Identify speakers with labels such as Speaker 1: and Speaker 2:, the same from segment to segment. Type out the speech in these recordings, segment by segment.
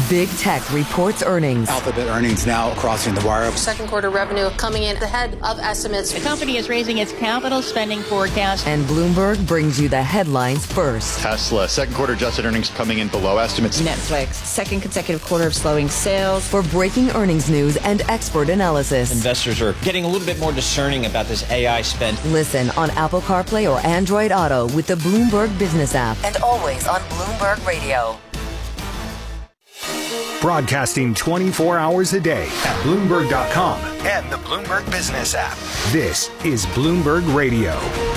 Speaker 1: Big Tech reports earnings.
Speaker 2: Alphabet earnings now crossing the wire.
Speaker 3: Second quarter revenue coming in ahead of estimates.
Speaker 4: The company is raising its capital spending forecast.
Speaker 1: And Bloomberg brings you the headlines first.
Speaker 5: Tesla, second quarter adjusted earnings coming in below estimates.
Speaker 6: Netflix, second consecutive quarter of slowing sales.
Speaker 1: For breaking earnings news and expert analysis.
Speaker 7: Investors are getting a little bit more discerning about this AI spend.
Speaker 1: Listen on Apple CarPlay or Android Auto with the Bloomberg Business app. And always on Bloomberg Radio.
Speaker 8: Broadcasting 24 hours a day at Bloomberg.com and the Bloomberg Business app. This is Bloomberg Radio.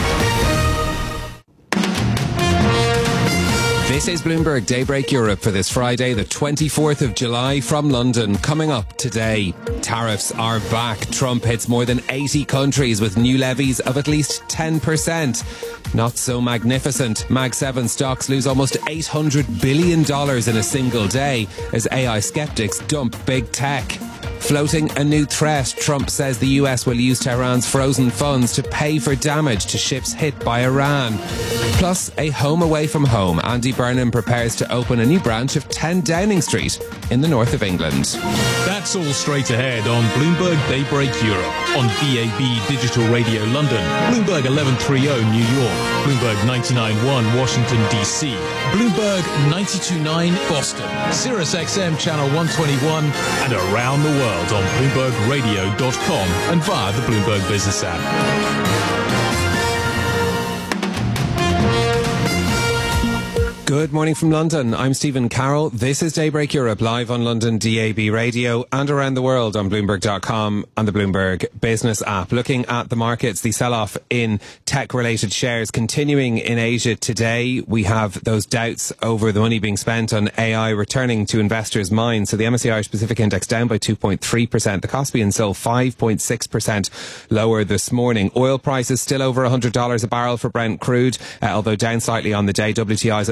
Speaker 9: This is Bloomberg Daybreak Europe for this Friday, the 24th of July from London. Coming up today, tariffs are back. Trump hits more than 80 countries with new levies of at least 10%. Not so magnificent. Mag 7 stocks lose almost $800 billion in a single day as AI skeptics dump big tech. Floating a new threat, Trump says the US will use Tehran's frozen funds to pay for damage to ships hit by Iran. Plus, a home away from home. Andy Burnham prepares to open a new branch of 10 Downing Street in the north of England.
Speaker 10: That's all straight ahead on Bloomberg Daybreak Europe, on DAB Digital Radio London, Bloomberg 1130 New York, Bloomberg 99.1 Washington DC, Bloomberg 92.9 Boston, Sirius XM Channel 121, and around the world on BloombergRadio.com and via the Bloomberg Business app.
Speaker 9: Good morning from London. I'm Stephen Carroll. This is Daybreak Europe, live on London DAB Radio and around the world on Bloomberg.com and the Bloomberg Business app. Looking at the markets, the sell-off in tech-related shares continuing in Asia today. We have those doubts over the money being spent on AI returning to investors' minds. So the MSCI Irish Pacific Index down by 2.3%. The Kospi and Seoul 5.6% lower this morning. Oil prices still over $100 a barrel for Brent crude, although down slightly on the day. WTI's at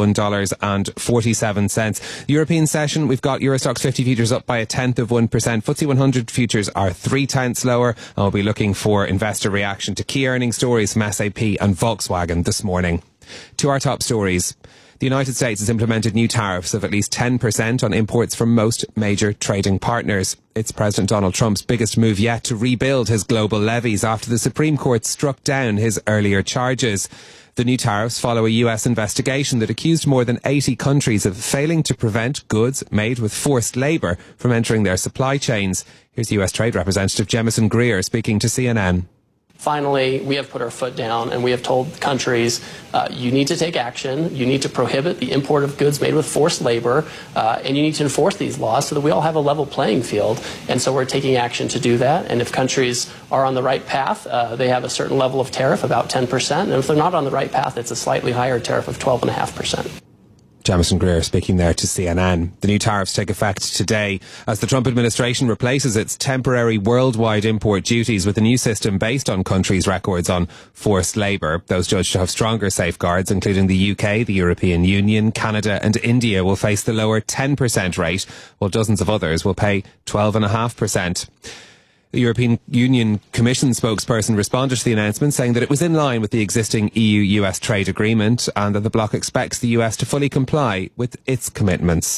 Speaker 9: $91.47. European session, we've got Eurostoxx 50 futures up by 0.1%. FTSE 100 futures are 0.3 lower. And we'll be looking for investor reaction to key earnings stories from SAP and Volkswagen this morning. To our top stories. The United States has implemented new tariffs of at least 10% on imports from most major trading partners. It's President Donald Trump's biggest move yet to rebuild his global levies after the Supreme Court struck down his earlier charges. The new tariffs follow a US investigation that accused more than 80 countries of failing to prevent goods made with forced labour from entering their supply chains. Here's US Trade Representative Jemison Greer speaking to CNN.
Speaker 11: Finally, we have put our foot down and we have told countries, you need to take action, you need to prohibit the import of goods made with forced labor, and you need to enforce these laws so that we all have a level playing field. And so we're taking action to do that. And if countries are on the right path, they have a certain level of tariff, about 10%. And if they're not on the right path, it's a slightly higher tariff of 12.5%.
Speaker 9: Jemison Greer speaking there to CNN. The new tariffs take effect today as the Trump administration replaces its temporary worldwide import duties with a new system based on countries' records on forced labour. Those judged to have stronger safeguards, including the UK, the European Union, Canada and India, will face the lower 10% rate, while dozens of others will pay 12.5%. The European Union Commission spokesperson responded to the announcement, saying that it was in line with the existing EU-US trade agreement and that the bloc expects the US to fully comply with its commitments.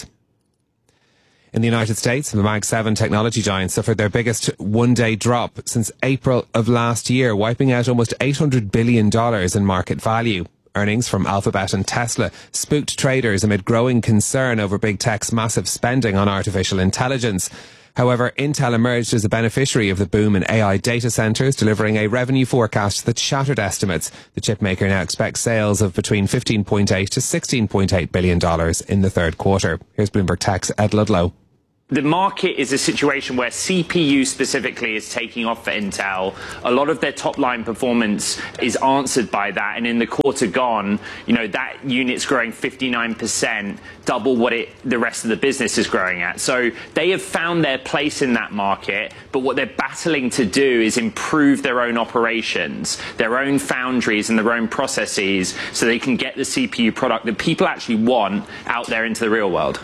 Speaker 9: In the United States, the Mag 7 technology giants suffered their biggest one-day drop since April of last year, wiping out almost $800 billion in market value. Earnings from Alphabet and Tesla spooked traders amid growing concern over big tech's massive spending on artificial intelligence. However, Intel emerged as a beneficiary of the boom in AI data centers, delivering a revenue forecast that shattered estimates. The chipmaker now expects sales of between $15.8 to $16.8 billion in the third quarter. Here's Bloomberg Tech's Ed Ludlow.
Speaker 12: The market is a situation where CPU specifically is taking off for Intel. A lot of their top line performance is answered by that. And in the quarter gone, that unit's growing 59%, double what the rest of the business is growing at. So they have found their place in that market. But what they're battling to do is improve their own operations, their own foundries and their own processes so they can get the CPU product that people actually want out there into the real world.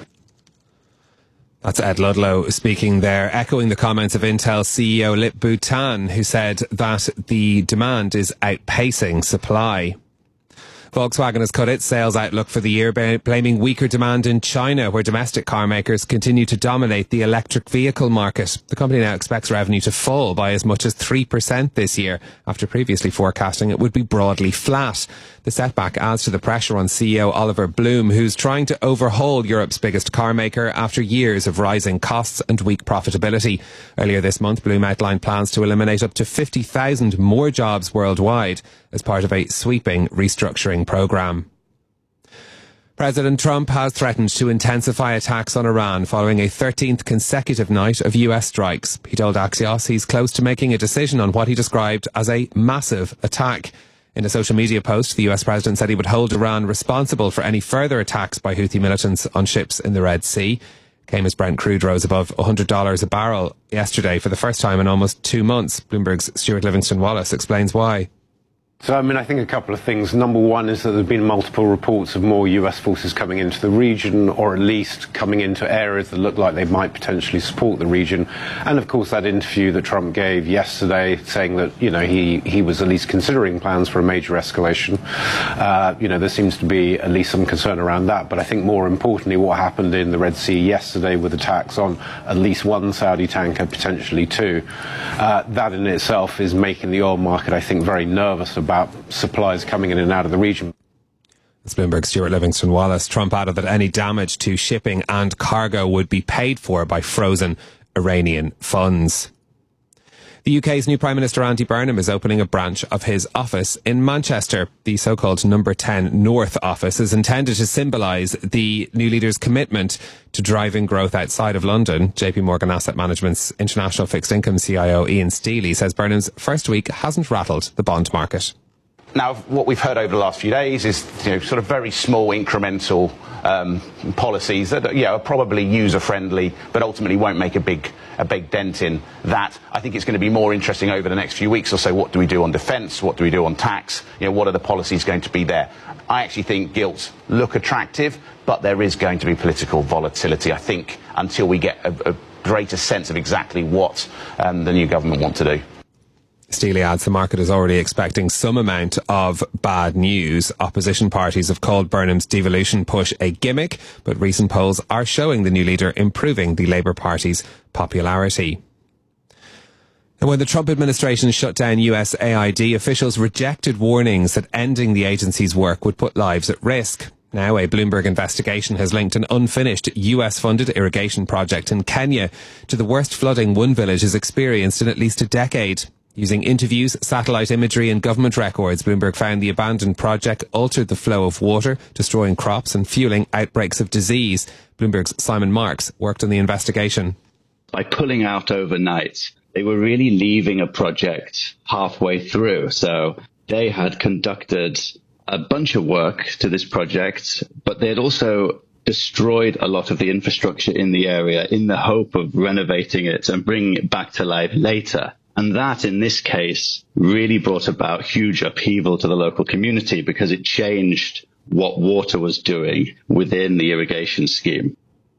Speaker 9: That's Ed Ludlow speaking there, echoing the comments of Intel CEO Lip-Bu Tan, who said that the demand is outpacing supply. Volkswagen has cut its sales outlook for the year, blaming weaker demand in China, where domestic car makers continue to dominate the electric vehicle market. The company now expects revenue to fall by as much as 3% this year, after previously forecasting it would be broadly flat. The setback adds to the pressure on CEO Oliver Blume, who's trying to overhaul Europe's biggest car maker after years of rising costs and weak profitability. Earlier this month, Blume outlined plans to eliminate up to 50,000 more jobs worldwide as part of a sweeping restructuring programme. President Trump has threatened to intensify attacks on Iran following a 13th consecutive night of US strikes. He told Axios he's close to making a decision on what he described as a massive attack. In a social media post, the US president said he would hold Iran responsible for any further attacks by Houthi militants on ships in the Red Sea. Came as Brent crude rose above $100 a barrel yesterday for the first time in almost 2 months. Bloomberg's Stuart Livingston-Wallace explains why.
Speaker 13: So, I think a couple of things. Number one is that there have been multiple reports of more US forces coming into the region, or at least coming into areas that look like they might potentially support the region. And of course, that interview that Trump gave yesterday saying that, he was at least considering plans for a major escalation. There seems to be at least some concern around that. But I think more importantly, what happened in the Red Sea yesterday with attacks on at least one Saudi tanker, potentially two, that in itself is making the oil market, I think, very nervous about supplies coming in and out of the region.
Speaker 9: That's Bloomberg's Stuart Livingston-Wallace. Trump added that any damage to shipping and cargo would be paid for by frozen Iranian funds. The UK's new Prime Minister Andy Burnham is opening a branch of his office in Manchester. The so-called Number 10 North office is intended to symbolise the new leader's commitment to driving growth outside of London. JP Morgan Asset Management's international fixed income CIO Ian Steely says Burnham's first week hasn't rattled the bond market.
Speaker 14: Now, what we've heard over the last few days is, sort of very small incremental policies that are probably user-friendly, but ultimately won't make a big dent in that. I think it's going to be more interesting over the next few weeks or so. What do we do on defence? What do we do on tax? What are the policies going to be there? I actually think gilts look attractive, but there is going to be political volatility, I think, until we get a greater sense of exactly what the new government want to do.
Speaker 9: Steely adds the market is already expecting some amount of bad news. Opposition parties have called Burnham's devolution push a gimmick, but recent polls are showing the new leader improving the Labour Party's popularity. And when the Trump administration shut down USAID, officials rejected warnings that ending the agency's work would put lives at risk. Now, a Bloomberg investigation has linked an unfinished US-funded irrigation project in Kenya to the worst flooding one village has experienced in at least a decade. Using interviews, satellite imagery and government records, Bloomberg found the abandoned project altered the flow of water, destroying crops and fueling outbreaks of disease. Bloomberg's Simon Marks worked on the investigation.
Speaker 15: By pulling out overnight, they were really leaving a project halfway through. So they had conducted a bunch of work to this project, but they had also destroyed a lot of the infrastructure in the area in the hope of renovating it and bringing it back to life later. And that, in this case, really brought about huge upheaval to the local community because it changed what water was doing within the irrigation scheme.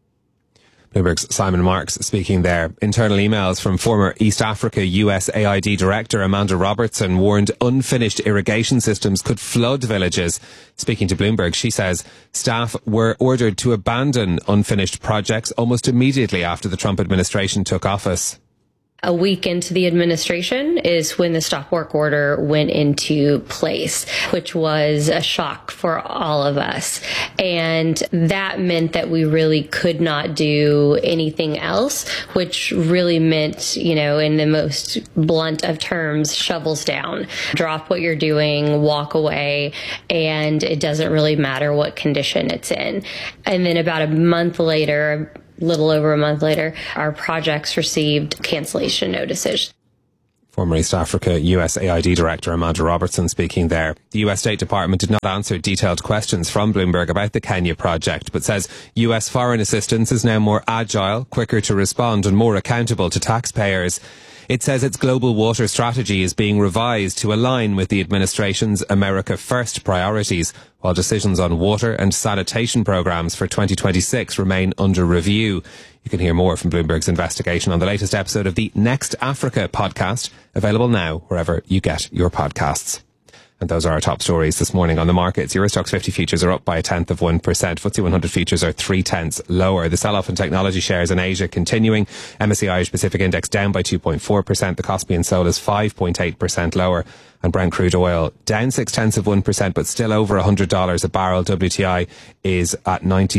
Speaker 9: Bloomberg's Simon Marks speaking there. Internal emails from former East Africa USAID Director Amanda Robertson warned unfinished irrigation systems could flood villages. Speaking to Bloomberg, she says staff were ordered to abandon unfinished projects almost immediately after the Trump administration took office.
Speaker 16: A week into the administration is when the stop work order went into place, which was a shock for all of us. And that meant that we really could not do anything else, which really meant, in the most blunt of terms, shovels down. Drop what you're doing, walk away, and it doesn't really matter what condition it's in. And then about a month later, little over a month later, our projects received cancellation notices.
Speaker 9: Former East Africa USAID Director Amanda Robertson speaking there. The US State Department did not answer detailed questions from Bloomberg about the Kenya project, but says US foreign assistance is now more agile, quicker to respond and more accountable to taxpayers. It says its global water strategy is being revised to align with the administration's America First priorities, while decisions on water and sanitation programs for 2026 remain under review. You can hear more from Bloomberg's investigation on the latest episode of the Next Africa podcast, available now wherever you get your podcasts. And those are our top stories this morning on the markets. Euro Stoxx 50 futures are up by 0.1%. FTSE 100 futures are 0.3 lower. The sell-off in technology shares in Asia continuing. MSCI Irish Pacific Index down by 2.4%. The Kospi and Sol is 5.8% lower. And Brent crude oil down 0.6%, but still over $100 a barrel. WTI is at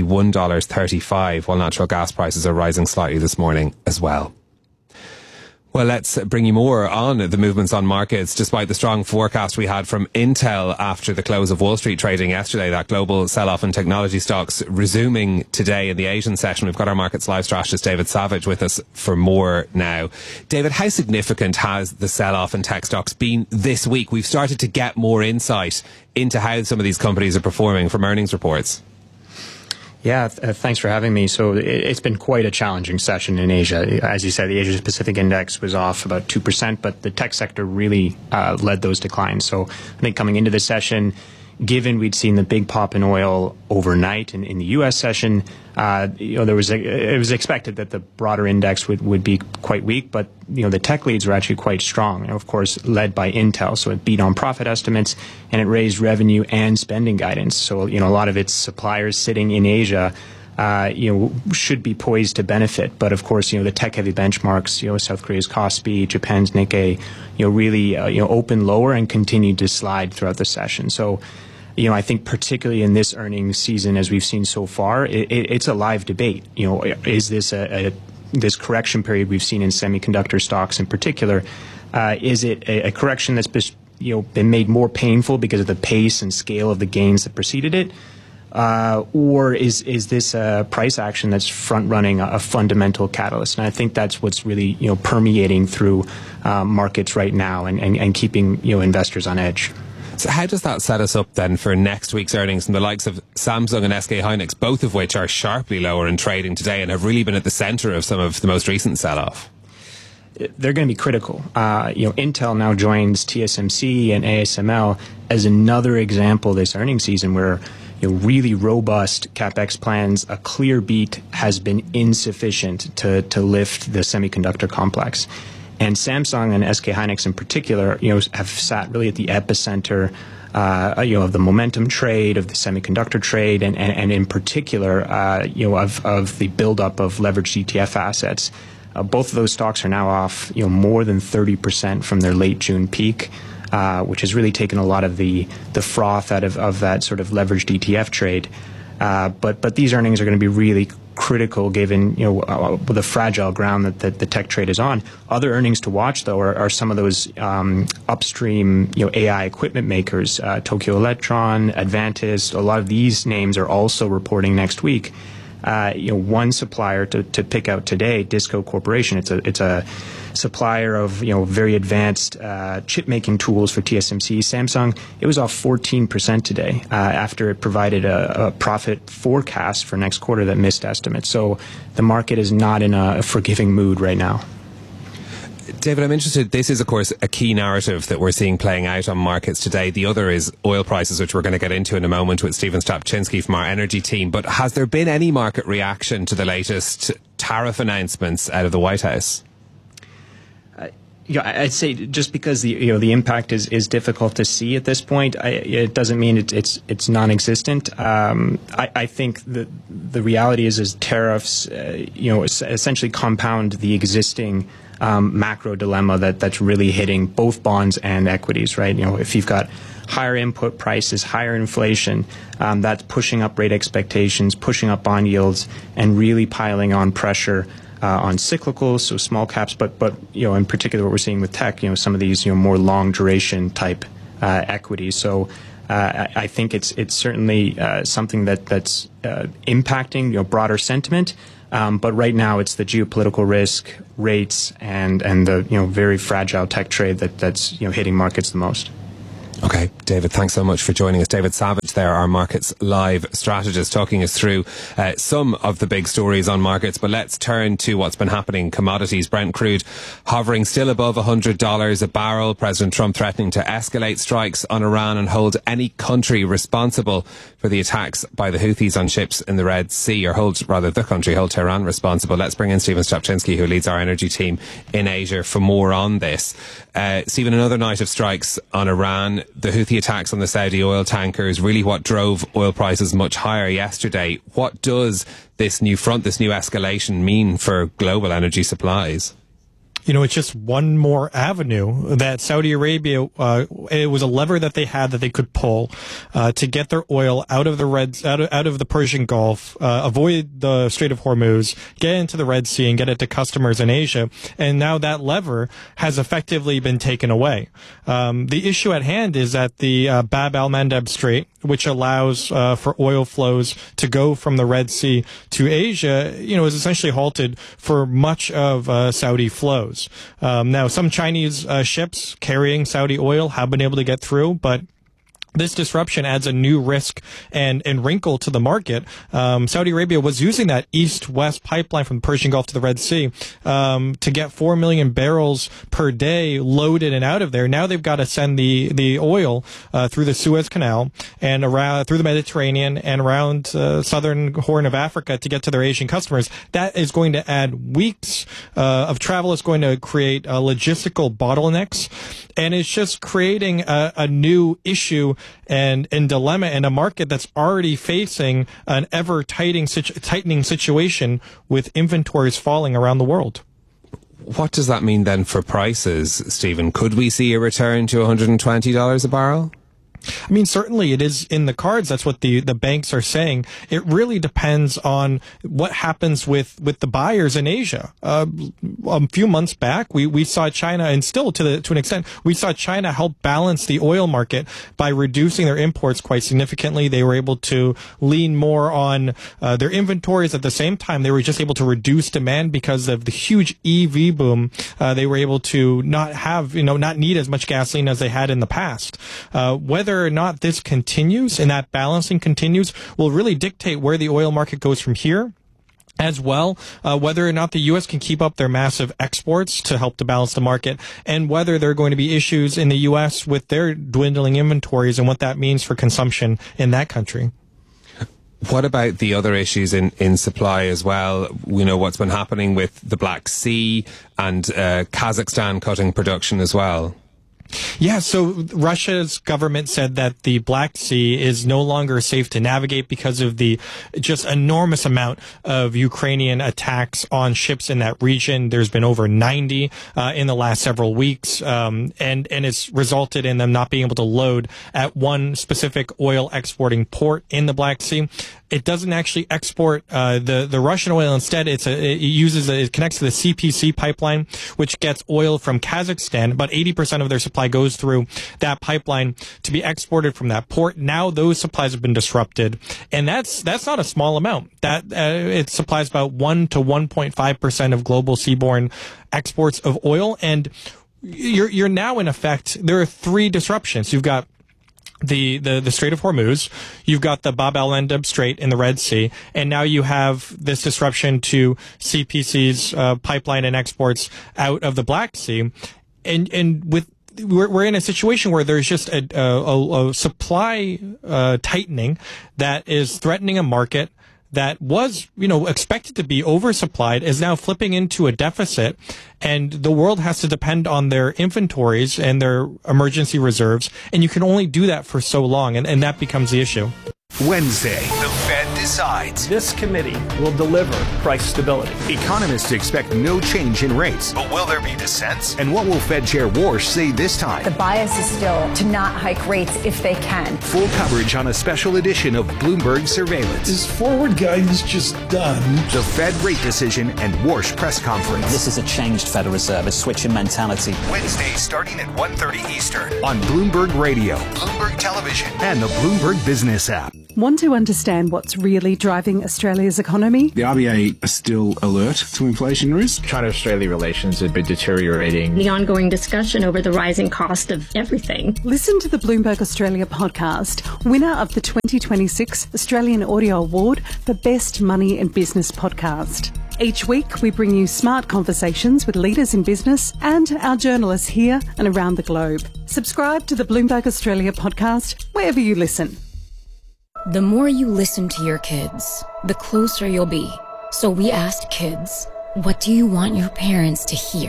Speaker 9: $91.35, while natural gas prices are rising slightly this morning as well. Well, let's bring you more on the movements on markets. Despite the strong forecast we had from Intel after the close of Wall Street trading yesterday, that global sell-off in technology stocks resuming today in the Asian session. We've got our Markets Live strategist David Savage with us for more now. David, how significant has the sell-off in tech stocks been this week? We've started to get more insight into how some of these companies are performing from earnings reports.
Speaker 17: Yeah, thanks for having me. So it's been quite a challenging session in Asia. As you said, the Asia Pacific Index was off about 2%, but the tech sector really led those declines. So I think coming into the session, given we'd seen the big pop in oil overnight in the U.S. session, it was expected that the broader index would be quite weak, but the tech leads were actually quite strong. And of course, led by Intel, so it beat on profit estimates and it raised revenue and spending guidance. So a lot of its suppliers sitting in Asia, should be poised to benefit. But of course, the tech-heavy benchmarks, South Korea's Kospi, Japan's Nikkei, really opened lower and continued to slide throughout the session. So, I think particularly in this earnings season, as we've seen so far, it's a live debate. Is this this correction period we've seen in semiconductor stocks in particular? Is it a correction that's been made more painful because of the pace and scale of the gains that preceded it? Or is this a price action that's front-running a fundamental catalyst? And I think that's what's really permeating through markets right now and keeping investors on edge.
Speaker 9: So how does that set us up then for next week's earnings from the likes of Samsung and SK Hynix, both of which are sharply lower in trading today and have really been at the centre of some of the most recent sell-off?
Speaker 17: They're going to be critical. Intel now joins TSMC and ASML as another example this earnings season where really robust CapEx plans, a clear beat has been insufficient to lift the semiconductor complex. And Samsung and SK Hynix in particular, have sat really at the epicenter, of the momentum trade, of the semiconductor trade, and in particular, of the buildup of leveraged ETF assets. Both of those stocks are now off, more than 30% from their late June peak, which has really taken a lot of the froth out of that sort of leveraged ETF trade. But these earnings are going to be really critical given the fragile ground that the tech trade is on. Other earnings to watch though are some of those upstream AI equipment makers, Tokyo Electron, Advantis. A lot of these names are also reporting next week. One supplier to pick out today, Disco Corporation. It's a supplier of very advanced chip making tools for TSMC. Samsung, it was off 14% today after it provided a profit forecast for next quarter that missed estimates. So the market is not in a forgiving mood right now.
Speaker 9: David, I'm interested, this is of course a key narrative that we're seeing playing out on markets today. The other is oil prices, which we're going to get into in a moment with Stephen Stopczynski from our energy team. But has there been any market reaction to the latest tariff announcements out of the White House?
Speaker 17: I'd say just because the impact is difficult to see at this point, it doesn't mean it's non-existent. I think the reality is tariffs essentially compound the existing macro dilemma that's really hitting both bonds and equities, right? If you've got higher input prices, higher inflation, that's pushing up rate expectations, pushing up bond yields, and really piling on pressure on cyclicals, so small caps, but in particular what we're seeing with tech, some of these more long duration type equities. So I think it's certainly something that's impacting broader sentiment. But right now it's the geopolitical risk, rates, and the very fragile tech trade that's hitting markets the most.
Speaker 9: Okay, David, thanks so much for joining us. David Savage there, our Markets Live strategist, talking us through some of the big stories on markets. But let's turn to what's been happening. Commodities, Brent crude hovering still above $100 a barrel. President Trump threatening to escalate strikes on Iran and hold any country responsible for the attacks by the Houthis on ships in the Red Sea, or hold Tehran responsible. Let's bring in Stephen Stopczynski, who leads our energy team in Asia, for more on this. Stephen, another night of strikes on Iran. the Houthi attacks on the Saudi oil tankers, really what drove oil prices much higher yesterday. What does this new front, this new escalation mean for global energy supplies?
Speaker 18: You know, it's just one more avenue that Saudi Arabia, it was a lever that they had that they could pull to get their oil out of the out of the Persian Gulf, avoid the Strait of Hormuz, get into the Red Sea and get it to customers in Asia. And now that lever has effectively been taken away. The issue at hand is that the Bab al-Mandeb Strait, which allows for oil flows to go from the Red Sea to Asia, you know, is essentially halted for much of Saudi flows. Now, some Chinese ships carrying Saudi oil have been able to get through, but this disruption adds a new risk and wrinkle to the market. Saudi Arabia was using that east-west pipeline from the Persian Gulf to the Red Sea to get 4 million barrels per day loaded and out of there. Now they've got to send the oil through the Suez Canal and around through the Mediterranean and around southern Horn of Africa to get to their Asian customers. That is going to add weeks of travel. It's going to create logistical bottlenecks, and it's just creating a new issue and dilemma in a market that's already facing an ever tightening situation with inventories falling around the world.
Speaker 9: What does that mean then for prices, Stephen? Could we see a return to $120 a barrel?
Speaker 18: I mean, certainly it is in the cards. That's what the banks are saying. It really depends on what happens with the buyers in Asia. A few months back, we saw China, and still to an extent, we saw China help balance the oil market by reducing their imports quite significantly. They were able to lean more on their inventories. At the same time, they were just able to reduce demand because of the huge EV boom. They were able to not need as much gasoline as they had in the past. Whether or not this continues and that balancing continues will really dictate where the oil market goes from here. As well, whether or not the U.S. can keep up their massive exports to help to balance the market, and whether there are going to be issues in the U.S. with their dwindling inventories and what that means for consumption in that country.
Speaker 9: What about the other issues in supply as well? We know what's been happening with the Black Sea and Kazakhstan cutting production as well.
Speaker 18: Yeah, so Russia's government said that the Black Sea is no longer safe to navigate because of the just enormous amount of Ukrainian attacks on ships in that region. There's been over 90 in the last several weeks, and it's resulted in them not being able to load at one specific oil exporting port in the Black Sea. It doesn't actually export the Russian oil. Instead, it connects to the CPC pipeline, which gets oil from Kazakhstan. About 80% of their supply goes through that pipeline to be exported from that port. Now those supplies have been disrupted, and that's not a small amount. That it supplies about 1 to 1.5% of global seaborne exports of oil, and you're now in effect. There are three disruptions. You've got the Strait of Hormuz, you've got the Bab al-Mandeb Strait in the Red Sea, and now you have this disruption to CPC's pipeline and exports out of the Black Sea, and with we're in a situation where there's just a supply tightening that is threatening a market that was, expected to be oversupplied, is now flipping into a deficit, and the world has to depend on their inventories and their emergency reserves, and you can only do that for so long, and that becomes the issue.
Speaker 8: Wednesday, the Fed decides.
Speaker 19: This committee will deliver price stability.
Speaker 8: Economists expect no change in rates. But will there be dissents? And what will Fed Chair Warsh say this time?
Speaker 20: The bias is still to not hike rates if they can.
Speaker 8: Full coverage on a special edition of Bloomberg Surveillance.
Speaker 21: Is forward guidance just done?
Speaker 8: The Fed rate decision and Warsh press conference.
Speaker 2: This is a changed Federal Reserve, a switch in mentality.
Speaker 8: Wednesday starting at 1:30 Eastern on Bloomberg Radio, Bloomberg Television, and the Bloomberg Business app.
Speaker 22: Want to understand what's really driving Australia's economy?
Speaker 23: The RBA are still alert to inflation risk.
Speaker 24: China-Australia relations have been deteriorating.
Speaker 25: The ongoing discussion over the rising cost of everything.
Speaker 22: Listen to the Bloomberg Australia podcast, winner of the 2026 Australian Audio Award for Best Money and Business Podcast. Each week, we bring you smart conversations with leaders in business and our journalists here and around the globe. Subscribe to the Bloomberg Australia podcast wherever you listen.
Speaker 26: The more you listen to your kids, the closer you'll be. So we asked kids, what do you want your parents to hear?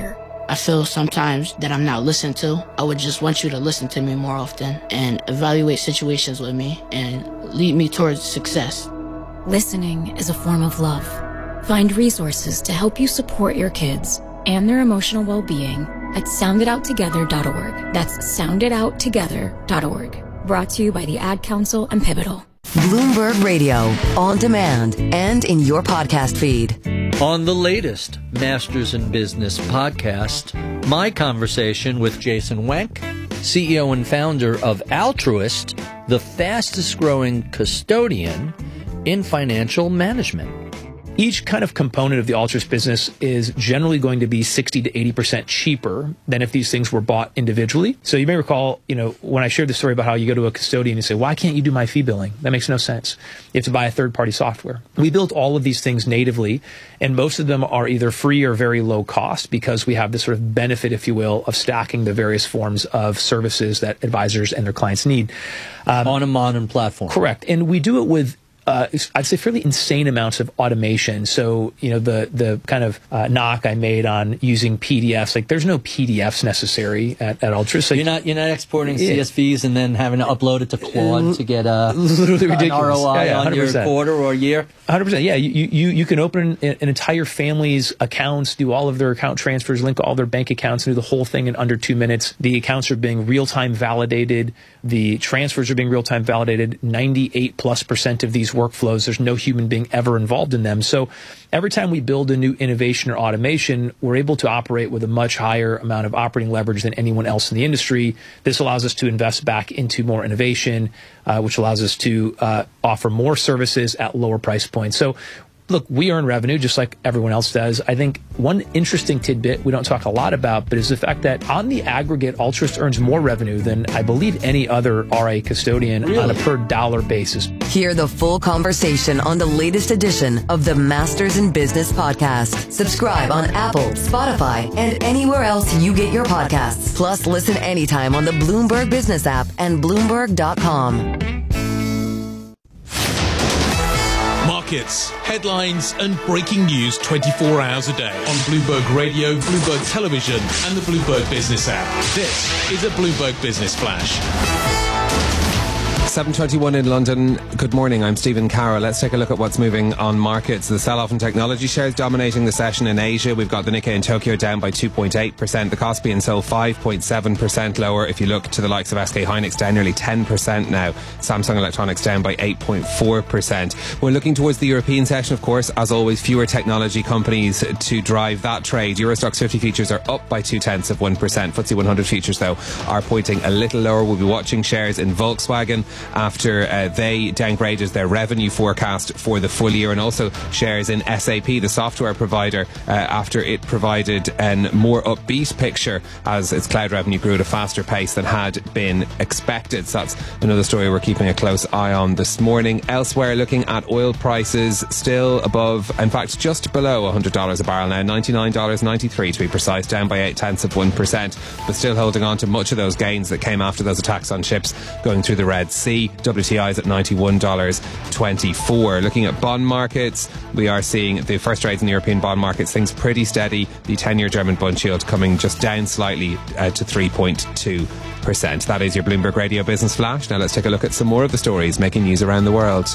Speaker 1: I feel sometimes that I'm not listened to. I would just want you to listen to me more often and evaluate situations with me and lead me towards success.
Speaker 26: Listening is a form of love. Find resources to help you support your kids and their emotional well-being at soundidouttogether.org. That's soundidouttogether.org. Brought to you by the Ad Council and Pivotal.
Speaker 3: Bloomberg Radio, on demand and in your podcast feed.
Speaker 4: On the latest Masters in Business podcast, my conversation with Jason Wenck, CEO and founder of Altruist, the fastest growing custodian in financial management.
Speaker 5: Each kind of component of the Altruist business is generally going to be 60 to 80% cheaper than if these things were bought individually. So you may recall, when I shared the story about how you go to a custodian and say, why can't you do my fee billing? That makes no sense. You have to buy a third-party software. We built all of these things natively, and most of them are either free or very low cost because we have this sort of benefit, if you will, of stacking the various forms of services that advisors and their clients need.
Speaker 4: On a modern platform.
Speaker 5: Correct. And we do it with I'd say fairly insane amounts of automation. So, the kind of knock I made on using PDFs, like there's no PDFs necessary at Altruist.
Speaker 4: You're not exporting CSVs and then having to upload it to Claude to get an ROI on your quarter or year.
Speaker 5: 100%. Yeah, you can open an entire family's accounts, do all of their account transfers, link all their bank accounts, and do the whole thing in under 2 minutes. The accounts are being real-time validated. The transfers are being real-time validated. 98+% of these workflows, there's no human being ever involved in them. So every time we build a new innovation or automation, we're able to operate with a much higher amount of operating leverage than anyone else in the industry. This allows us to invest back into more innovation, which allows us to offer more services at lower price points. So look, we earn revenue just like everyone else does. I think one interesting tidbit we don't talk a lot about, but is the fact that on the aggregate, Altruist earns more revenue than I believe any other RIA custodian on a per dollar basis.
Speaker 3: Hear the full conversation on the latest edition of the Masters in Business podcast. Subscribe on Apple, Spotify, and anywhere else you get your podcasts. Plus, listen anytime on the Bloomberg Business app and Bloomberg.com.
Speaker 10: Markets, headlines, and breaking news 24 hours a day on Bloomberg Radio, Bloomberg Television, and the Bloomberg Business app. This is a Bloomberg Business Flash.
Speaker 9: 7:21 in London. Good morning, I'm Stephen Carroll. Let's take a look at what's moving on markets. The sell-off in technology shares dominating the session in Asia. We've got the Nikkei in Tokyo down by 2.8%. The Kospi in Seoul 5.7% lower. If you look to the likes of SK Hynix, down nearly 10% now. Samsung Electronics down by 8.4%. We're looking towards the European session, of course. As always, fewer technology companies to drive that trade. Euro Stoxx 50 futures are up by 0.2%. FTSE 100 futures, though, are pointing a little lower. We'll be watching shares in Volkswagen after they downgraded their revenue forecast for the full year, and also shares in SAP, the software provider, after it provided a more upbeat picture as its cloud revenue grew at a faster pace than had been expected. So that's another story we're keeping a close eye on this morning. Elsewhere, looking at oil prices, still above, in fact just below $100 a barrel now, $99.93 to be precise, down by 0.8%, but still holding on to much of those gains that came after those attacks on ships going through the Red Sea. WTI is at $91.24. Looking at bond markets, we are seeing the first trades in the European bond markets, things pretty steady. The 10-year German bund yield coming just down slightly to 3.2%. That is your Bloomberg Radio Business Flash. Now let's take a look at some more of the stories making news around the world.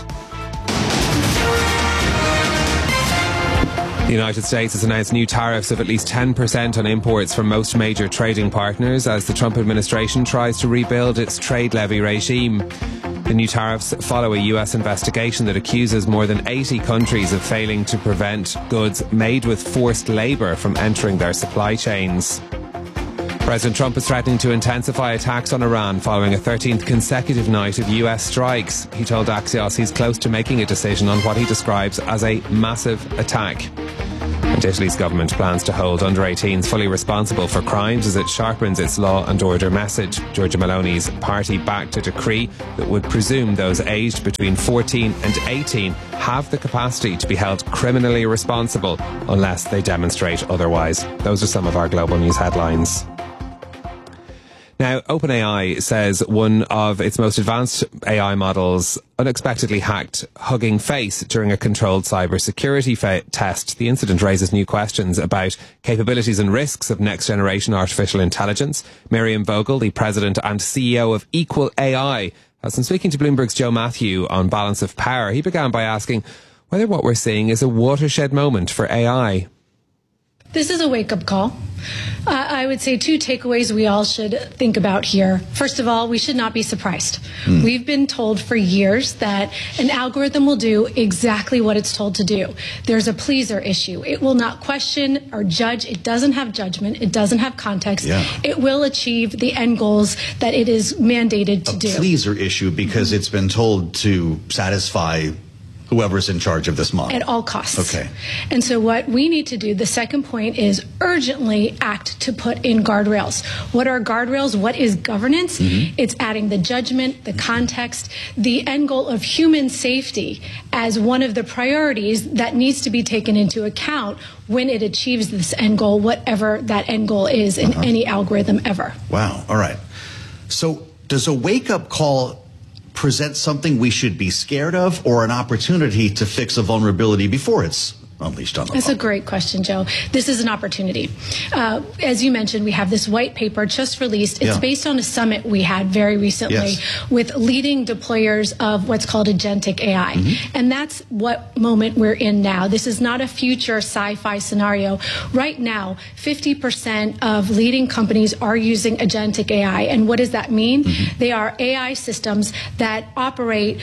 Speaker 9: The United States has announced new tariffs of at least 10% on imports from most major trading partners as the Trump administration tries to rebuild its trade levy regime. The new tariffs follow a US investigation that accuses more than 80 countries of failing to prevent goods made with forced labour from entering their supply chains. President Trump is threatening to intensify attacks on Iran following a 13th consecutive night of US strikes. He told Axios he's close to making a decision on what he describes as a massive attack. And Italy's government plans to hold under-18s fully responsible for crimes as it sharpens its law and order message. Giorgia Meloni's party backed a decree that would presume those aged between 14 and 18 have the capacity to be held criminally responsible unless they demonstrate otherwise. Those are some of our global news headlines. Now, OpenAI says one of its most advanced AI models unexpectedly hacked Hugging Face during a controlled cybersecurity test. The incident raises new questions about capabilities and risks of next-generation artificial intelligence. Miriam Vogel, the president and CEO of Equal AI, has been speaking to Bloomberg's Joe Matthew on Balance of Power. He began by asking whether what we're seeing is a watershed moment for AI.
Speaker 6: This is a wake-up call. I would say two takeaways we all should think about here. First of all, we should not be surprised. We've been told for years that an algorithm will do exactly what it's told to do. There's a pleaser issue. It will not question or judge. It doesn't have judgment. It doesn't have context. It will achieve the end goals that it is mandated to do.
Speaker 7: A pleaser issue because it's been told to satisfy whoever's in charge of this model.
Speaker 6: At all costs.
Speaker 7: Okay.
Speaker 6: And so what we need to do, the second point, is urgently act to put in guardrails. What are guardrails? What is governance? It's adding the judgment, the context, the end goal of human safety as one of the priorities that needs to be taken into account when it achieves this end goal, whatever that end goal is in any algorithm ever.
Speaker 7: Wow. All right. So does a wake-up call present something we should be scared of, or an opportunity to fix a vulnerability before it's unleashed on the
Speaker 6: That's a great question, Joe. This is an opportunity. As you mentioned, we have this white paper just released. It's based on a summit we had very recently with leading deployers of what's called agentic AI. And that's what moment we're in now. This is not a future sci-fi scenario. Right now, 50% of leading companies are using agentic AI. And what does that mean? They are AI systems that operate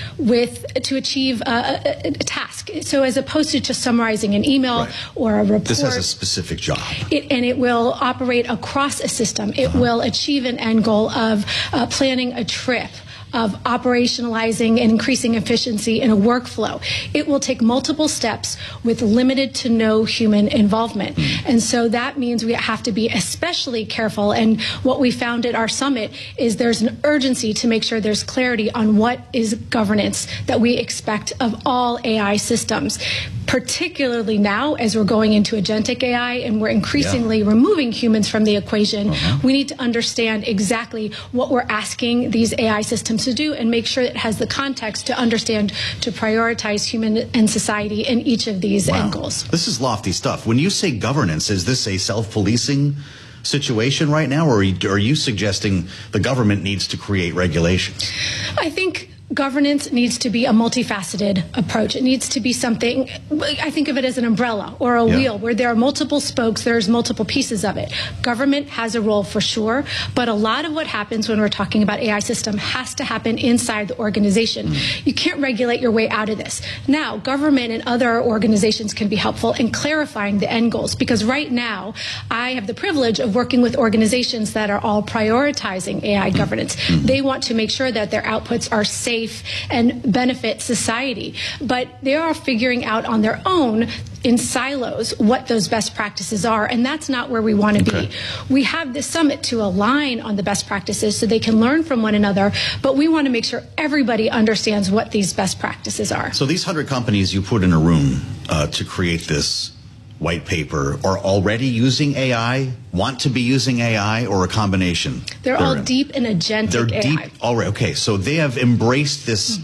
Speaker 6: to achieve a task. So as opposed to just summarizing an email or a report.
Speaker 7: This has a specific job.
Speaker 6: And it will operate across a system. It will achieve an end goal of planning a trip, of operationalizing and increasing efficiency in a workflow. It will take multiple steps with limited to no human involvement. And so that means we have to be especially careful. And what we found at our summit is there's an urgency to make sure there's clarity on what is governance that we expect of all AI systems, particularly now as we're going into agentic AI and we're increasingly removing humans from the equation. We need to understand exactly what we're asking these AI systems to do and make sure it has the context to understand, to prioritize human and society in each of these end goals.
Speaker 7: This is lofty stuff. When you say governance, is this a self-policing situation right now, or are you suggesting the government needs to create regulations?
Speaker 6: I think governance needs to be a multifaceted approach. It needs to be something, I think of it as an umbrella or a wheel where there are multiple spokes, there's multiple pieces of it. Government has a role for sure, but a lot of what happens when we're talking about AI system has to happen inside the organization. You can't regulate your way out of this. Now, government and other organizations can be helpful in clarifying the end goals, because right now I have the privilege of working with organizations that are all prioritizing AI governance. They want to make sure that their outputs are safe and benefit society, but they are figuring out on their own in silos what those best practices are, and that's not where we want to be. We have this summit to align on the best practices so they can learn from one another, but we want to make sure everybody understands what these best practices are.
Speaker 7: So these 100 companies you put in a room to create this white paper are already using AI, want to be using AI, or a combination?
Speaker 6: They're all deep in agentic AI.
Speaker 7: They're deep already. Okay, so they have embraced this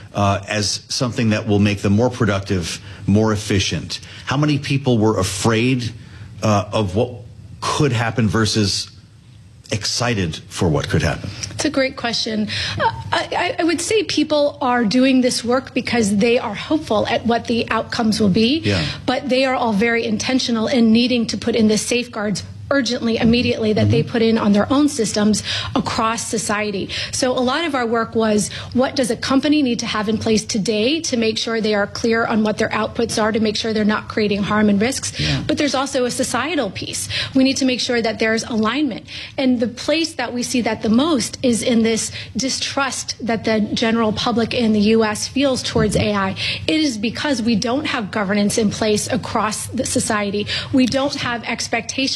Speaker 7: as something that will make them more productive, more efficient. How many people were afraid of what could happen versus excited for what could happen?
Speaker 6: It's a great question. I would say people are doing this work because they are hopeful at what the outcomes will be, but they are all very intentional in needing to put in the safeguards urgently, immediately, that they put in on their own systems across society. So a lot of our work was, what does a company need to have in place today to make sure they are clear on what their outputs are, to make sure they're not creating harm and risks? But there's also a societal piece. We need to make sure that there's alignment. And the place that we see that the most is in this distrust that the general public in the U.S. feels towards AI. It is because we don't have governance in place across the society. We don't have expectations of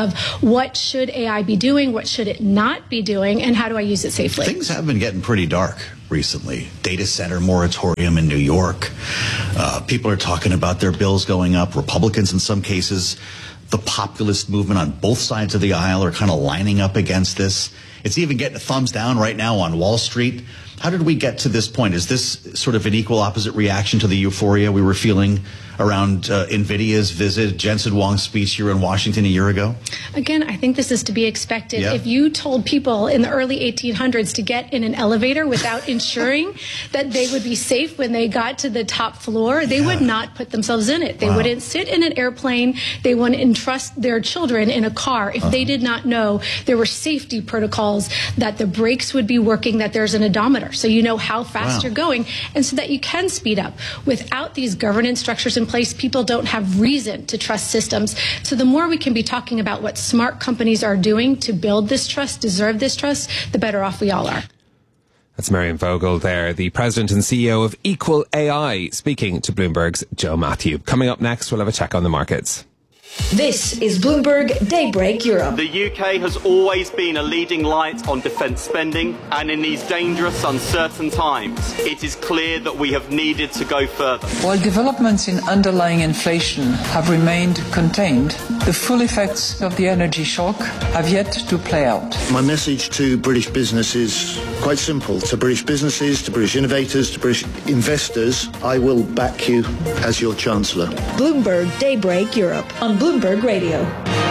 Speaker 6: of what should AI be doing, what should it not be doing, and how do I use it safely.
Speaker 7: Things have been getting pretty dark recently. Data center moratorium in New York. People are talking about their bills going up. Republicans in some cases. The populist movement on both sides of the aisle are kind of lining up against this. It's even getting a thumbs down right now on Wall Street. How did we get to this point? Is this sort of an equal opposite reaction to the euphoria we were feeling around NVIDIA's visit, Jensen Huang's speech here in Washington a year ago?
Speaker 6: Again, I think this is to be expected.
Speaker 7: Yeah.
Speaker 6: If you told people in the early 1800s to get in an elevator without ensuring that they would be safe when they got to the top floor, they would not put themselves in it. They wouldn't sit in an airplane. They wouldn't entrust their children in a car if they did not know there were safety protocols, that the brakes would be working, that there's an odometer, so you know how fast you're going, and so that you can speed up. Without these governance structures in place, people don't have reason to trust systems. So the more we can be talking about what smart companies are doing to build this trust, deserve this trust, the better off we all are.
Speaker 9: That's Marion Vogel there, the president and CEO of Equal AI, speaking to Bloomberg's Joe Matthew. Coming up next, we'll have a check on the markets.
Speaker 11: This is Bloomberg Daybreak Europe.
Speaker 12: The UK has always been a leading light on defence spending, and in these dangerous, uncertain times, it is clear that we have needed to go further.
Speaker 13: While developments in underlying inflation have remained contained, the full effects of the energy shock have yet to play out.
Speaker 14: My message to British business is quite simple. To British businesses, to British innovators, to British investors, I will back you as your Chancellor.
Speaker 11: Bloomberg Daybreak Europe on Bloomberg Radio.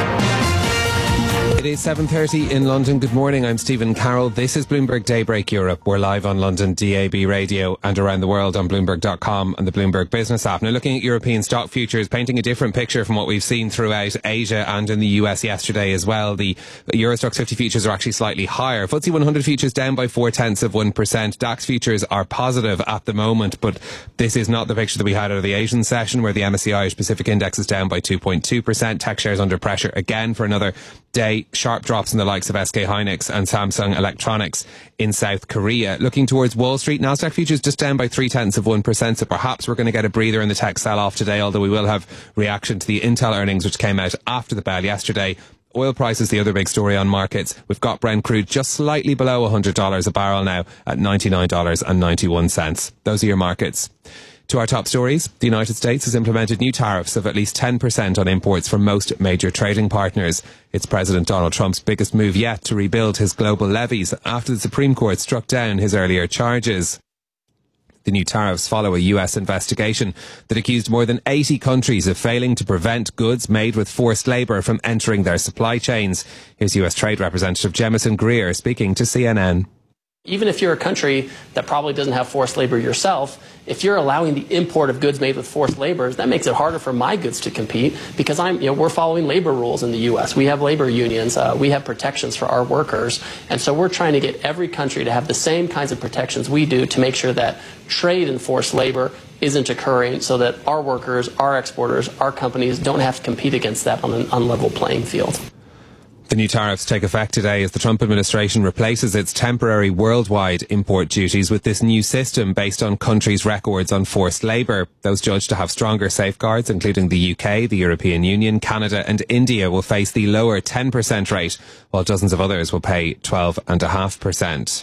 Speaker 9: It is 7:30 in London. Good morning, I'm Stephen Carroll. This is Bloomberg Daybreak Europe. We're live on London DAB radio and around the world on Bloomberg.com and the Bloomberg Business app. Now, looking at European stock futures, painting a different picture from what we've seen throughout Asia and in the US yesterday as well. The Euro Stoxx 50 futures are actually slightly higher. FTSE 100 futures down by 0.4%. DAX futures are positive at the moment, but this is not the picture that we had out of the Asian session, where the MSCI Irish Pacific Index is down by 2.2%. Tech shares under pressure again for another day. Sharp drops in the likes of SK Hynix and Samsung Electronics in South Korea. Looking towards Wall Street, Nasdaq futures just down by 0.3%, so perhaps we're going to get a breather in the tech sell-off today, although we will have reaction to the Intel earnings which came out after the bell yesterday. Oil prices, the other big story on markets. We've got Brent crude just slightly below $100 a barrel now at $99.91. Those are your markets. To our top stories, the United States has implemented new tariffs of at least 10% on imports from most major trading partners. It's President Donald Trump's biggest move yet to rebuild his global levies after the Supreme Court struck down his earlier charges. The new tariffs follow a US investigation that accused more than 80 countries of failing to prevent goods made with forced labour from entering their supply chains. Here's US Trade Representative Jemison Greer speaking to CNN.
Speaker 15: Even if you're a country that probably doesn't have forced labor yourself, if you're allowing the import of goods made with forced labor, that makes it harder for my goods to compete, because we're following labor rules in the U.S. We have labor unions. We have protections for our workers. And so we're trying to get every country to have the same kinds of protections we do to make sure that trade in forced labor isn't occurring, so that our workers, our exporters, our companies don't have to compete against that on an unlevel playing field.
Speaker 9: The new tariffs take effect today as the Trump administration replaces its temporary worldwide import duties with this new system based on countries' records on forced labour. Those judged to have stronger safeguards, including the UK, the European Union, Canada and India, will face the lower 10% rate, while dozens of others will pay 12.5%.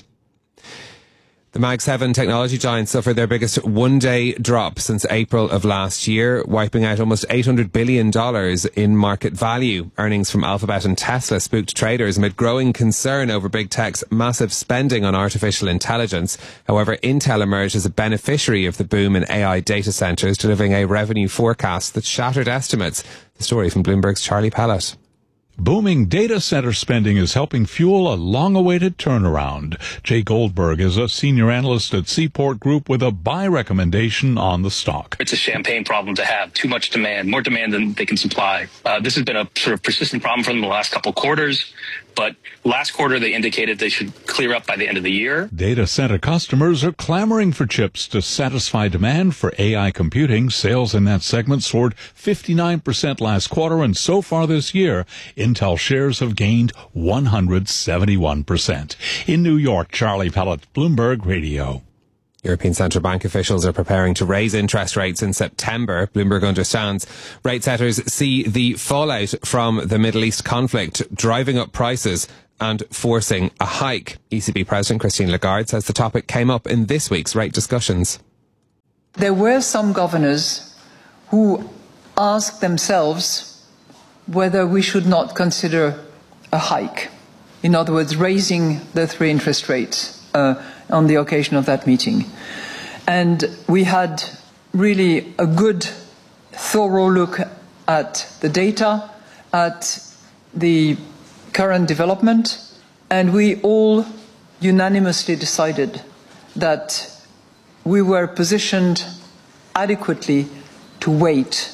Speaker 9: The Mag 7 technology giants suffered their biggest one-day drop since April of last year, wiping out almost $800 billion in market value. Earnings from Alphabet and Tesla spooked traders amid growing concern over big tech's massive spending on artificial intelligence. However, Intel emerged as a beneficiary of the boom in AI data centres, delivering a revenue forecast that shattered estimates. The story from Bloomberg's Charlie Pellet.
Speaker 16: Booming data center spending is helping fuel a long-awaited turnaround. Jay Goldberg is a senior analyst at Seaport Group with a buy recommendation on the stock.
Speaker 27: It's a champagne problem to have. Too much demand, more demand than they can supply. This has been a sort of persistent problem for them the last couple quarters. But last quarter, they indicated they should clear up by the end of the year.
Speaker 16: Data center customers are clamoring for chips to satisfy demand for AI computing. Sales in that segment soared 59% last quarter, and so far this year, Intel shares have gained 171%. In New York, Charlie Pellet, Bloomberg Radio.
Speaker 9: European Central Bank officials are preparing to raise interest rates in September. Bloomberg understands rate setters see the fallout from the Middle East conflict driving up prices and forcing a hike. ECB President Christine Lagarde says the topic came up in this week's rate discussions.
Speaker 13: There were some governors who asked themselves whether we should not consider a hike. In other words, raising the 3 interest rates on the occasion of that meeting. And we had really a good, thorough look at the data, at the current development, and we all unanimously decided that we were positioned adequately to wait.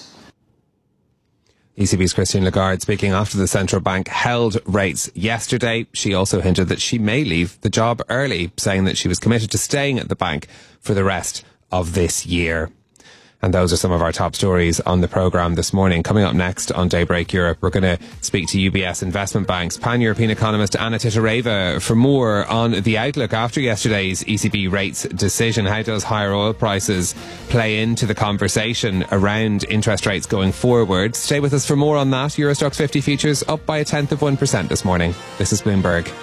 Speaker 9: ECB's Christine Lagarde speaking after the central bank held rates yesterday. She also hinted that she may leave the job early, saying that she was committed to staying at the bank for the rest of this year. And those are some of our top stories on the programme this morning. Coming up next on Daybreak Europe, we're going to speak to UBS Investment Bank's pan-European economist Anna Titareva for more on the outlook after yesterday's ECB rates decision. How does higher oil prices play into the conversation around interest rates going forward? Stay with us for more on that. Euro Stoxx 50 futures up by 0.1% this morning. This is Bloomberg.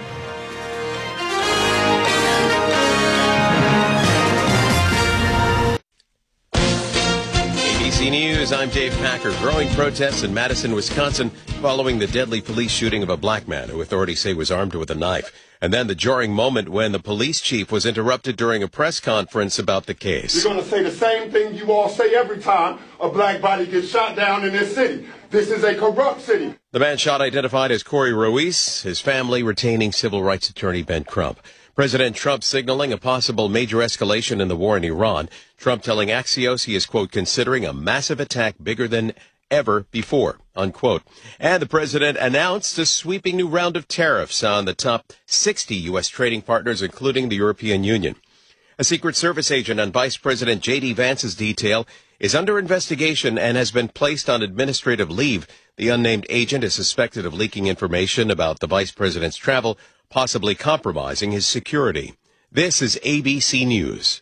Speaker 2: News, I'm Dave Packer. Growing protests in Madison, Wisconsin following the deadly police shooting of a black man who authorities say was armed with a knife. And then the jarring moment when the police chief was interrupted during a press conference about the case.
Speaker 8: You're going to say the same thing you all say every time a black body gets shot down in this city. This is a corrupt city.
Speaker 2: The man shot identified as Corey Ruiz, his family retaining civil rights attorney Ben Crump. President Trump signaling a possible major escalation in the war in Iran. Trump telling Axios he is, quote, considering a massive attack bigger than ever before, unquote. And the president announced a sweeping new round of tariffs on the top 60 U.S. trading partners, including the European Union. A Secret Service agent on Vice President J.D. Vance's detail is under investigation and has been placed on administrative leave. The unnamed agent is suspected of leaking information about the vice president's travel, possibly compromising his security. This is ABC News.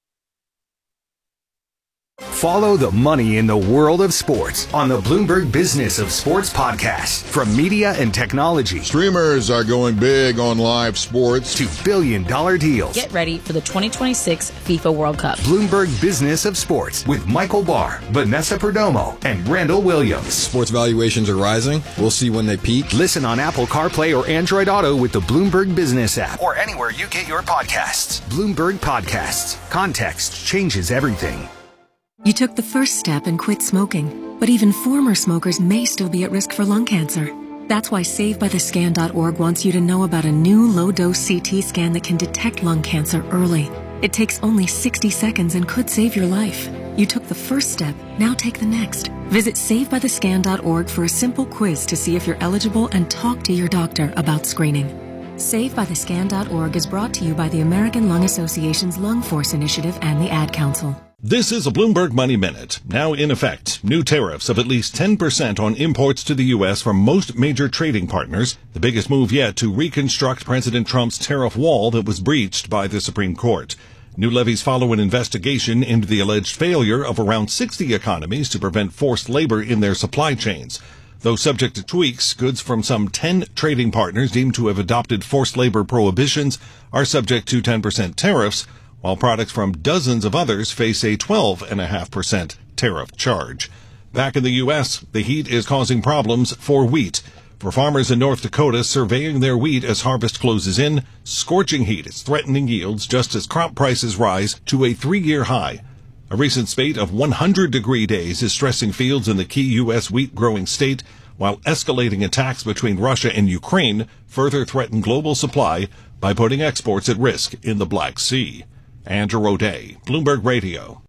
Speaker 17: Follow the money in the world of sports on the Bloomberg Business of Sports podcast. From media and technology.
Speaker 18: Streamers are going big on live sports.
Speaker 17: To billion-dollar deals.
Speaker 19: Get ready for the 2026 FIFA World Cup.
Speaker 17: Bloomberg Business of Sports with Michael Barr, Vanessa Perdomo, and Randall Williams.
Speaker 18: Sports valuations are rising. We'll see when they peak.
Speaker 17: Listen on Apple CarPlay or Android Auto with the Bloomberg Business app. Or anywhere you get your podcasts. Bloomberg Podcasts. Context changes everything.
Speaker 20: You took the first step and quit smoking, but even former smokers may still be at risk for lung cancer. That's why SaveByTheScan.org wants you to know about a new low-dose CT scan that can detect lung cancer early. It takes only 60 seconds and could save your life. You took the first step, now take the next. Visit SaveByTheScan.org for a simple quiz to see if you're eligible and talk to your doctor about screening. SaveByTheScan.org is brought to you by the American Lung Association's Lung Force Initiative and the Ad Council.
Speaker 21: This is a Bloomberg Money Minute. Now in effect, new tariffs of at least 10% on imports to the U.S. from most major trading partners, the biggest move yet to reconstruct President Trump's tariff wall that was breached by the Supreme Court. New levies follow an investigation into the alleged failure of around 60 economies to prevent forced labor in their supply chains. Though subject to tweaks, goods from some 10 trading partners deemed to have adopted forced labor prohibitions are subject to 10% tariffs, while products from dozens of others face a 12.5% tariff charge. Back in the U.S., the heat is causing problems for wheat. For farmers in North Dakota surveying their wheat as harvest closes in, scorching heat is threatening yields just as crop prices rise to a 3-year high. A recent spate of 100-degree days is stressing fields in the key U.S. wheat-growing state, while escalating attacks between Russia and Ukraine further threaten global supply by putting exports at risk in the Black Sea. Andrew O'Day, Bloomberg Radio.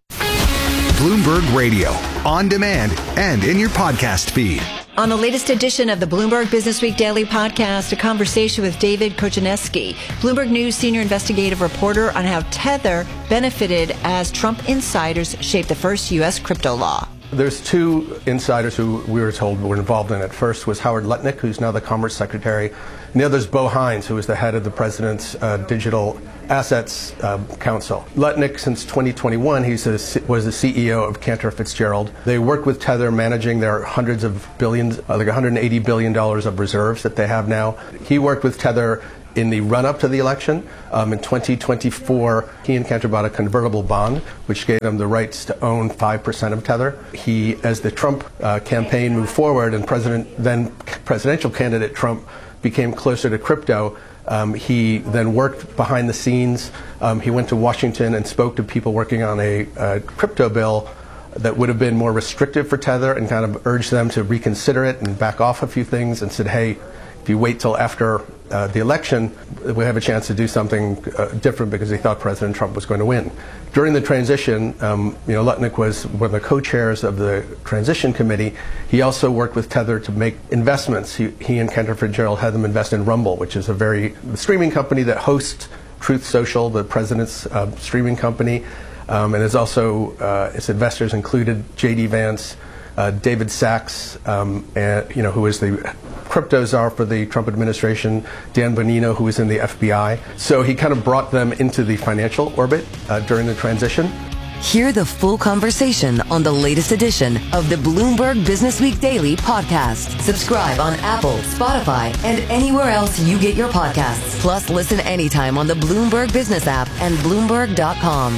Speaker 17: Bloomberg Radio, on demand and in your podcast feed.
Speaker 28: On the latest edition of the Bloomberg Businessweek Daily Podcast, a conversation with David Kochaneski, Bloomberg News senior investigative reporter, on how Tether benefited as Trump insiders shaped the first U.S. crypto law.
Speaker 1: There's two insiders who we were told were involved in it. First was Howard Lutnick, who's now the Commerce Secretary, and the other is Bo Hines, who is the head of the President's Digital Assets Council. Lutnick, since 2021, was the CEO of Cantor Fitzgerald. They work with Tether managing their hundreds of billions, like $180 billion of reserves that they have now. He worked with Tether in the run-up to the election. In 2024, he and Cantor bought a convertible bond, which gave him the rights to own 5% of Tether. He, as the Trump campaign moved forward and then presidential candidate Trump became closer to crypto, he then worked behind the scenes. He went to Washington and spoke to people working on a crypto bill that would have been more restrictive for Tether and kind of urged them to reconsider it and back off a few things, and said, hey, if you wait till after the election, we have a chance to do something different, because he thought President Trump was going to win. During the transition, Lutnick was one of the co-chairs of the transition committee. He also worked with Tether to make investments. He and Cantor Fitzgerald had them invest in Rumble, which is the streaming company that hosts Truth Social, the president's streaming company, and is also its investors included J.D. Vance, David Sachs, who is the crypto czar for the Trump administration, Dan Bonino, who was in the FBI. So he kind of brought them into the financial orbit during the transition.
Speaker 3: Hear the full conversation on the latest edition of the Bloomberg Businessweek Daily podcast. Subscribe on Apple, Spotify, and anywhere else you get your podcasts. Plus, listen anytime on the Bloomberg Business app and Bloomberg.com.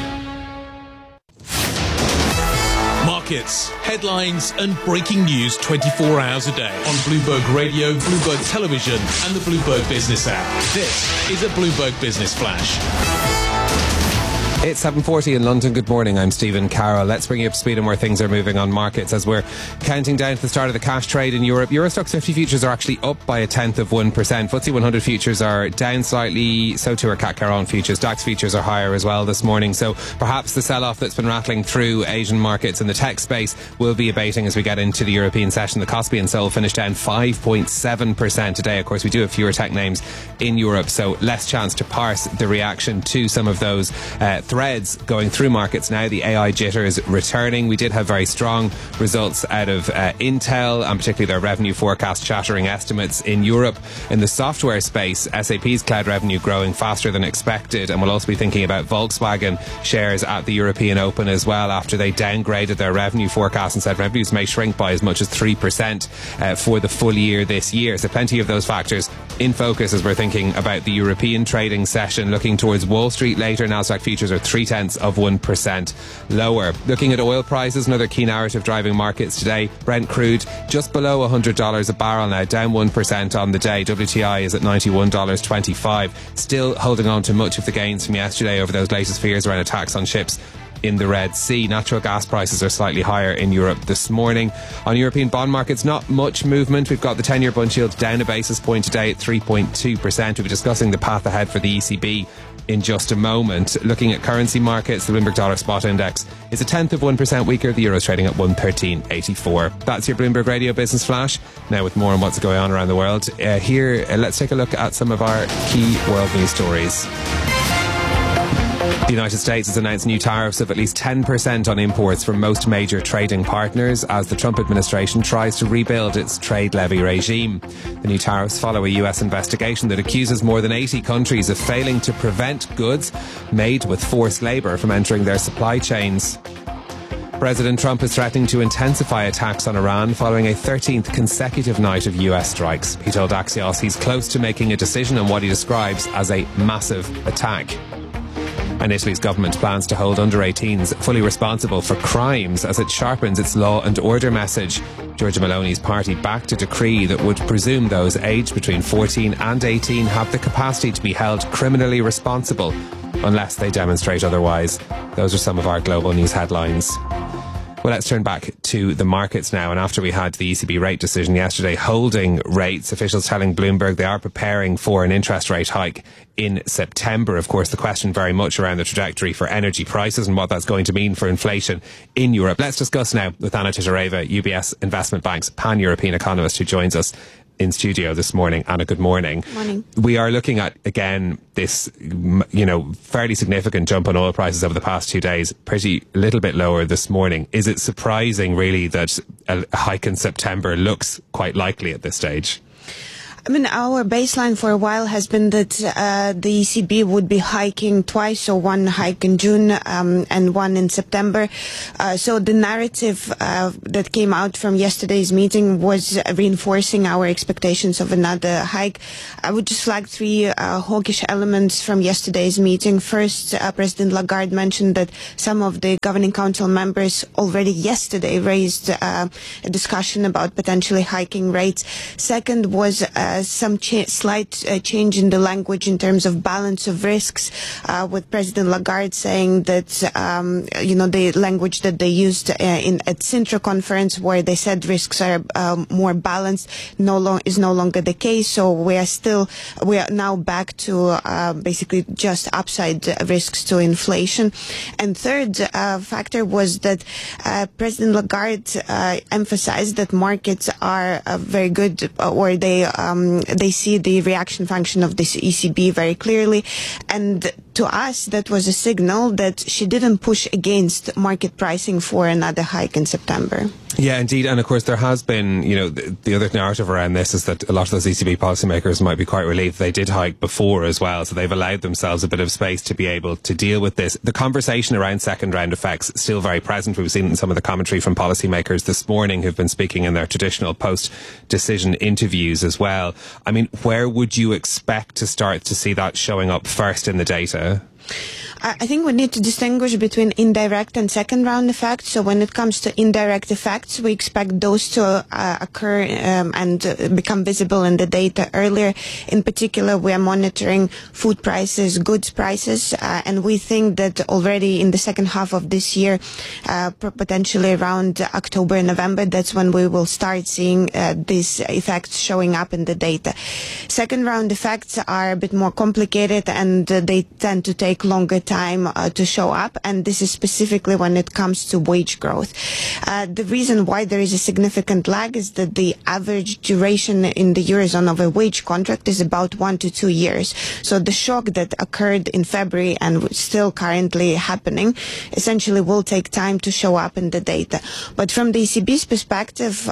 Speaker 10: Markets, headlines, and breaking news 24 hours a day on Bloomberg Radio, Bloomberg Television, and the Bloomberg Business app. This is a Bloomberg Business Flash.
Speaker 9: It's 7:40 in London. Good morning, I'm Stephen Carroll. Let's bring you up to speed on where things are moving on markets as we're counting down to the start of the cash trade in Europe. Eurostoxx 50 futures are actually up by 0.1%. FTSE 100 futures are down slightly, so too are CAC 40 futures. DAX futures are higher as well this morning, so perhaps the sell-off that's been rattling through Asian markets in the tech space will be abating as we get into the European session. The Kospi and Seoul finished down 5.7% today. Of course, we do have fewer tech names in Europe, so less chance to parse the reaction to some of those threads going through markets now. The AI jitter is returning. We did have very strong results out of Intel, and particularly their revenue forecast shattering estimates in Europe. In the software space, SAP's cloud revenue growing faster than expected, and we'll also be thinking about Volkswagen shares at the European Open as well, after they downgraded their revenue forecast and said revenues may shrink by as much as 3% for the full year this year. So plenty of those factors in focus as we're thinking about the European trading session. Looking towards Wall Street later, Nasdaq futures are 0.3% lower. Looking at oil prices, another key narrative driving markets today. Brent crude just below $100 a barrel now, down 1% on the day. WTI is at $91.25, still holding on to much of the gains from yesterday over those latest fears around attacks on ships in the Red Sea. Natural gas prices are slightly higher in Europe this morning. On European bond markets, not much movement. We've got the 10-year bund yield down a basis point today at 3.2%. We'll be discussing the path ahead for the ECB in just a moment. Looking at currency markets, the Bloomberg Dollar Spot Index is 0.1% weaker. The Euro's trading at 113.84. That's your Bloomberg Radio Business Flash. Now with more on what's going on around the world. Let's take a look at some of our key world news stories. The United States has announced new tariffs of at least 10% on imports from most major trading partners as the Trump administration tries to rebuild its trade levy regime. The new tariffs follow a US investigation that accuses more than 80 countries of failing to prevent goods made with forced labour from entering their supply chains. President Trump is threatening to intensify attacks on Iran following a 13th consecutive night of US strikes. He told Axios he's close to making a decision on what he describes as a massive attack. And Italy's government plans to hold under-18s fully responsible for crimes as it sharpens its law and order message. Giorgia Meloni's party backed a decree that would presume those aged between 14 and 18 have the capacity to be held criminally responsible unless they demonstrate otherwise. Those are some of our global news headlines. Well, let's turn back to the markets now. And after we had the ECB rate decision yesterday holding rates, officials telling Bloomberg they are preparing for an interest rate hike in September. Of course, the question very much around the trajectory for energy prices and what that's going to mean for inflation in Europe. Let's discuss now with Anna Titareva, UBS Investment Bank's pan-European economist, who joins us in studio this morning. Anna, good morning.
Speaker 4: Morning.
Speaker 9: We are looking at, again, this, fairly significant jump on oil prices over the past 2 days, pretty little bit lower this morning. Is it surprising, really, that a hike in September looks quite likely at this stage?
Speaker 4: I mean, our baseline for a while has been that the ECB would be hiking twice, so one hike in June and one in September. So the narrative that came out from yesterday's meeting was reinforcing our expectations of another hike. I would just flag three hawkish elements from yesterday's meeting. First, President Lagarde mentioned that some of the Governing Council members already yesterday raised a discussion about potentially hiking rates. Second was some slight change in the language in terms of balance of risks, with President Lagarde saying that, the language that they used at Sintra conference, where they said risks are more balanced, is no longer the case. So we are now back to basically just upside risks to inflation. And third factor was that President Lagarde emphasized that markets are very good, or they see the reaction function of this ECB very clearly. And to us, that was a signal that she didn't push against market pricing for another hike in September.
Speaker 9: Yeah, indeed. And of course, there has been, the other narrative around this is that a lot of those ECB policymakers might be quite relieved they did hike before as well. So they've allowed themselves a bit of space to be able to deal with this. The conversation around second round effects is still very present. We've seen some of the commentary from policymakers this morning who've been speaking in their traditional post-decision interviews as well. I mean, where would you expect to start to see that showing up first in the data?
Speaker 4: I think we need to distinguish between indirect and second round effects. So when it comes to indirect effects, we expect those to occur and become visible in the data earlier. In particular, we are monitoring food prices, goods prices, and we think that already in the second half of this year, potentially around October, November, that's when we will start seeing these effects showing up in the data. Second round effects are a bit more complicated, and they tend to take longer time to show up, and this is specifically when it comes to wage growth. The reason why there is a significant lag is that the average duration in the Eurozone of a wage contract is about 1 to 2 years. So the shock that occurred in February and still currently happening essentially will take time to show up in the data. But from the ECB's perspective,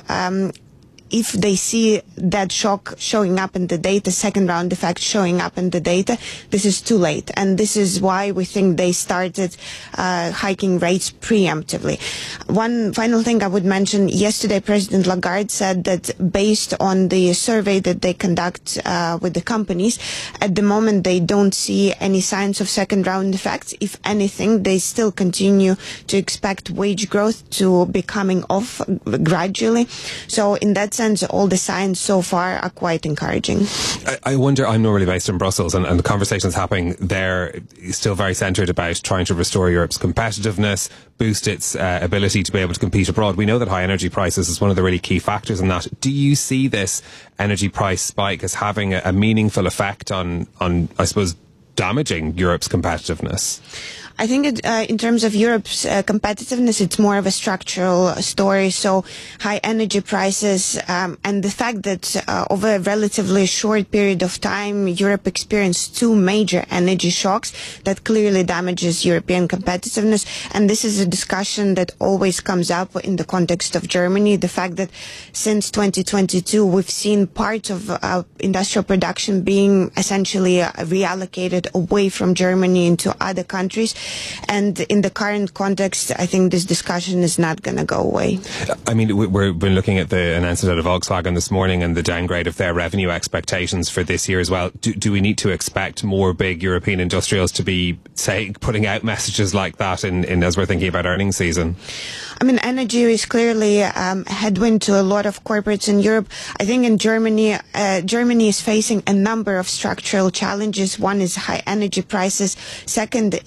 Speaker 4: if they see that shock showing up in the data, second round effect showing up in the data, this is too late. And this is why we think they started hiking rates preemptively. One final thing I would mention, yesterday President Lagarde said that based on the survey that they conduct with the companies, at the moment they don't see any signs of second round effects. If anything, they still continue to expect wage growth to be coming off gradually. So in that sense, all the signs so far are quite encouraging.
Speaker 9: I wonder, I'm normally based in Brussels, and the conversations happening there is still very centred about trying to restore Europe's competitiveness, boost its ability to be able to compete abroad. We know that high energy prices is one of the really key factors in that. Do you see this energy price spike as having a meaningful effect on, I suppose, damaging Europe's competitiveness?
Speaker 4: I think in terms of Europe's competitiveness, it's more of a structural story. So high energy prices and the fact that over a relatively short period of time, Europe experienced two major energy shocks that clearly damages European competitiveness. And this is a discussion that always comes up in the context of Germany. The fact that since 2022, we've seen part of industrial production being essentially reallocated away from Germany into other countries. And in the current context, I think this discussion is not going to go away.
Speaker 9: I mean, we've been looking at the announcement out of Volkswagen this morning and the downgrade of their revenue expectations for this year as well. Do we need to expect more big European industrials to be, putting out messages like that in as we're thinking about earnings season?
Speaker 4: I mean, energy is clearly a headwind to a lot of corporates in Europe. I think in Germany, Germany is facing a number of structural challenges. One is high energy prices. Second is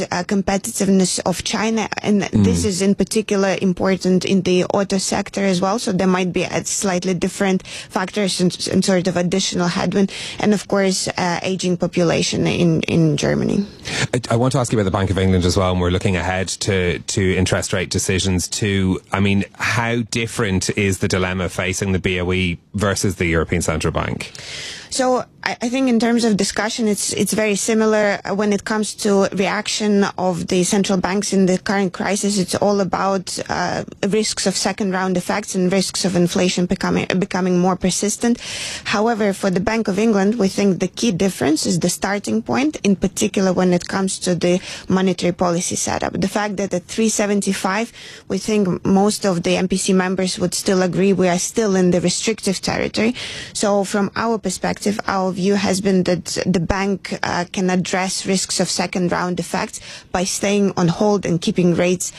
Speaker 4: competitiveness of China, and this is in particular important in the auto sector as well. So there might be a slightly different factors and sort of additional headwind, and of course aging population in Germany.
Speaker 9: I want to ask you about the Bank of England as well, and we're looking ahead to interest rate decisions too. I mean, how different is the dilemma facing the BOE versus the European Central Bank?
Speaker 4: So I think in terms of discussion, it's very similar when it comes to reaction of the central banks in the current crisis. It's all about risks of second round effects and risks of inflation becoming more persistent. However, for the Bank of England, we think the key difference is the starting point, in particular when it comes to the monetary policy setup. The fact that at 375, we think most of the MPC members would still agree we are still in the restrictive territory. So from our perspective, our view has been that the bank can address risks of second round effects by staying on hold and keeping rates